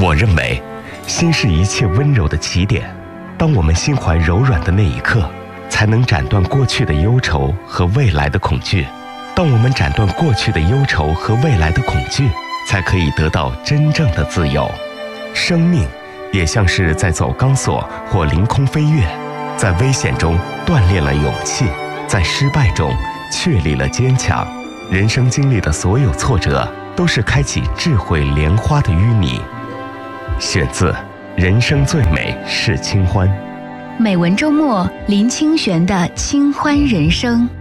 我认为，心是一切温柔的起点。当我们心怀柔软的那一刻，才能斩断过去的忧愁和未来的恐惧。当我们斩断过去的忧愁和未来的恐惧，才可以得到真正的自由。生命也像是在走钢索或凌空飞跃，在危险中锻炼了勇气，在失败中确立了坚强。人生经历的所有挫折，都是开启智慧莲花的淤泥。选自《人生最美是清欢》。 美文周末，林清玄的清欢人生。